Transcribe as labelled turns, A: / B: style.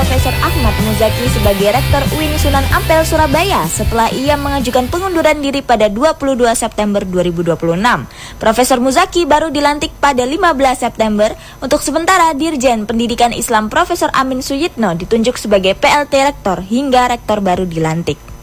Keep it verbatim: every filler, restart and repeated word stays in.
A: Profesor Ahmad Muzaki sebagai Rektor U I N Sunan Ampel Surabaya setelah ia mengajukan pengunduran diri pada dua puluh dua September dua ribu dua puluh enam. Profesor Muzaki baru dilantik pada lima belas September. Untuk sementara, Dirjen Pendidikan Islam Profesor Amin Suyitno ditunjuk sebagai P L T Rektor hingga Rektor baru dilantik.